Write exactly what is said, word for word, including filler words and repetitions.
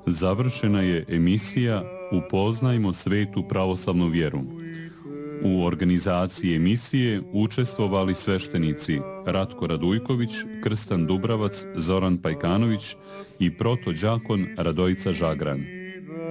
završena je emisija Upoznajmo svetu pravoslavnu vjeru. U organizaciji emisije učestvovali sveštenici Ratko Radujković, Krstan Dubravac, Zoran Pajkanović i protođakon Radojica Žagran.